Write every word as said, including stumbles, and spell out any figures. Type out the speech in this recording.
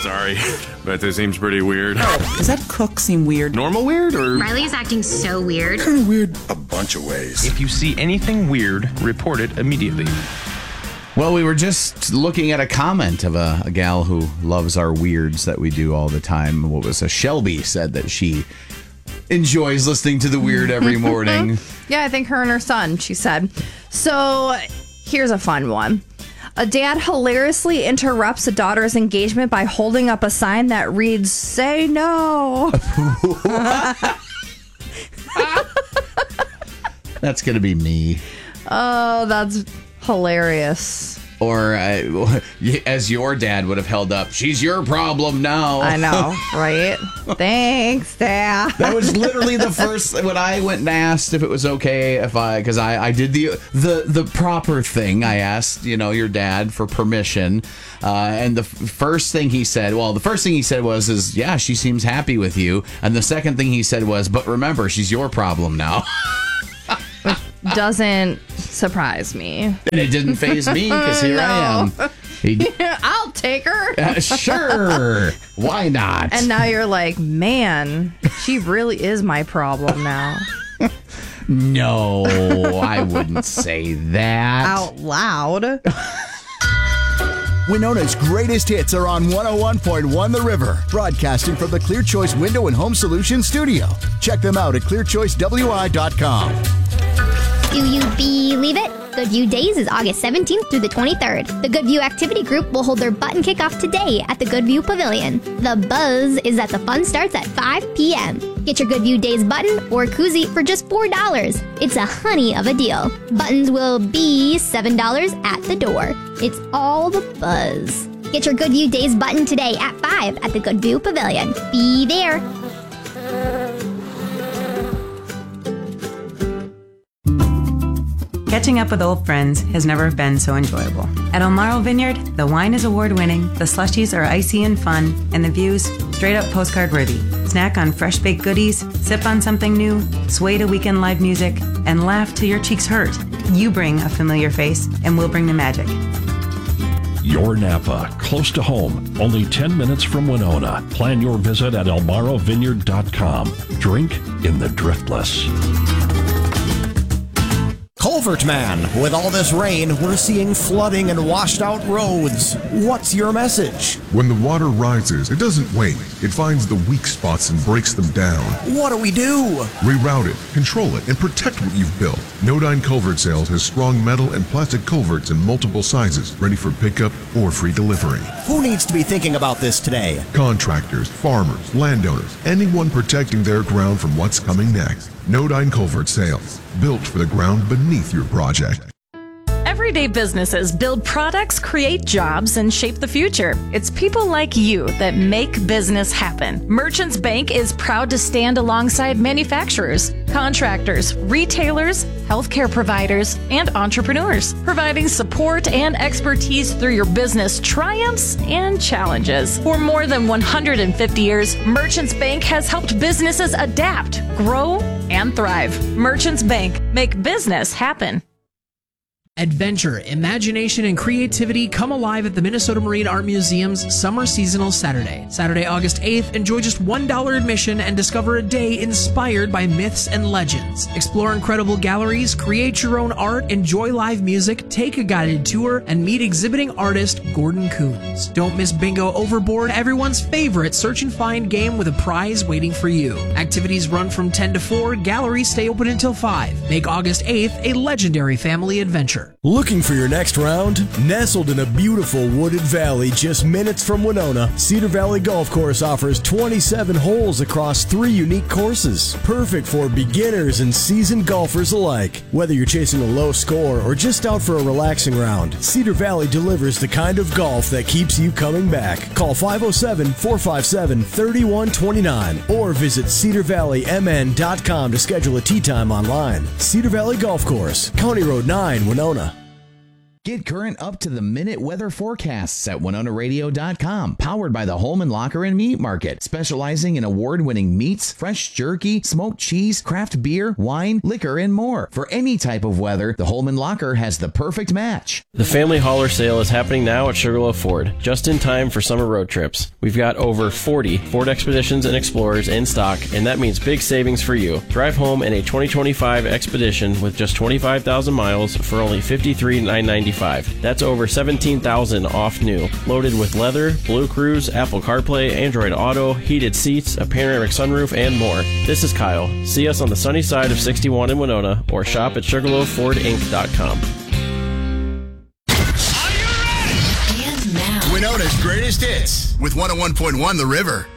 Sorry, but this seems pretty weird. Does that cook seem weird? Normal weird, or? Riley's acting so weird. Kind of weird a bunch of ways. If you see anything weird, report it immediately. Well, we were just looking at a comment of a, a gal who loves our weirds that we do all the time. What was a Shelby said that she enjoys listening to the weird every morning. Yeah, I think her and her son, she said. So here's a fun one. A dad hilariously interrupts a daughter's engagement by holding up a sign that reads, "Say no." That's going to be me. Oh, that's hilarious. Or uh, as your dad would have held up, "She's your problem now." I know, right? Thanks, Dad. That was literally the first when I went and asked if it was okay if I, because I, I did the the the proper thing. I asked, you know, your dad for permission, uh, and the f- first thing he said, well, the first thing he said was, "Is yeah, she seems happy with you," and the second thing he said was, "But remember, she's your problem now." Doesn't surprise me. And it didn't faze me because here no. I am. He, I'll take her. uh, sure. Why not? And now you're like, man, she really is my problem now. No, I wouldn't say that. Out loud. Winona's greatest hits are on one oh one point one The River, broadcasting from the Clear Choice Window and Home Solutions studio. Check them out at clear choice w i dot com. Do you believe it? Goodview Days is August seventeenth through the twenty-third. The Goodview Activity Group will hold their button kickoff today at the Goodview Pavilion. The buzz is that the fun starts at five p.m. Get your Goodview Days button or koozie for just four dollars. It's a honey of a deal. Buttons will be seven dollars at the door. It's all the buzz. Get your Goodview Days button today at five at the Goodview Pavilion. Be there. Catching up with old friends has never been so enjoyable. At El Marro Vineyard, the wine is award-winning, the slushies are icy and fun, and the views straight-up postcard-worthy. Snack on fresh-baked goodies, sip on something new, sway to weekend live music, and laugh till your cheeks hurt. You bring a familiar face, and we'll bring the magic. Your Napa, close to home, only ten minutes from Winona. Plan your visit at el marro vineyard dot com. Drink in the driftless. Culvert Man, with all this rain, we're seeing flooding and washed out roads. What's your message? When the water rises, it doesn't wait. It finds the weak spots and breaks them down. What do we do? Reroute it, control it, and protect what you've built. Nodine Culvert Sales has strong metal and plastic culverts in multiple sizes, ready for pickup or free delivery. Who needs to be thinking about this today? Contractors, farmers, landowners, anyone protecting their ground from what's coming next. Nodine Culvert Sales, built for the ground beneath your project. Everyday businesses build products, create jobs, and shape the future. It's people like you that make business happen. Merchants Bank is proud to stand alongside manufacturers, contractors, retailers, healthcare providers, and entrepreneurs, providing support and expertise through your business triumphs and challenges. For more than one hundred fifty years, Merchants Bank has helped businesses adapt, grow, and thrive. Merchants Bank, make business happen. Adventure, imagination, and creativity come alive at the Minnesota Marine Art Museum's Summer Seasonal Saturday. Saturday, August eighth, enjoy just one dollar admission and discover a day inspired by myths and legends. Explore incredible galleries, create your own art, enjoy live music, take a guided tour, and meet exhibiting artist Gordon Coons. Don't miss Bingo Overboard, everyone's favorite search and find game with a prize waiting for you. Activities run from ten to four, galleries stay open until five. Make August eighth a legendary family adventure. Looking for your next round? Nestled in a beautiful wooded valley just minutes from Winona, Cedar Valley Golf Course offers twenty-seven holes across three unique courses. Perfect for beginners and seasoned golfers alike. Whether you're chasing a low score or just out for a relaxing round, Cedar Valley delivers the kind of golf that keeps you coming back. Call five oh seven, four five seven, three one two nine or visit cedar valley m n dot com to schedule a tee time online. Cedar Valley Golf Course, County Road nine, Winona. Get current up-to-the-minute weather forecasts at Winona Radio dot com. Powered by the Holman Locker and Meat Market, specializing in award-winning meats, fresh jerky, smoked cheese, craft beer, wine, liquor, and more. For any type of weather, the Holman Locker has the perfect match. The Family Hauler Sale is happening now at Sugarloaf Ford, just in time for summer road trips. We've got over forty Ford Expeditions and Explorers in stock, and that means big savings for you. Drive home in a twenty twenty-five Expedition with just twenty-five thousand miles for only fifty-three thousand nine hundred ninety-five dollars. That's over seventeen thousand dollars off new. Loaded with leather, Blue Cruise, Apple CarPlay, Android Auto, heated seats, a panoramic sunroof, and more. This is Kyle. See us on the sunny side of sixty-one in Winona or shop at sugarloaf ford inc dot com. Winona's greatest hits with one oh one point one The River.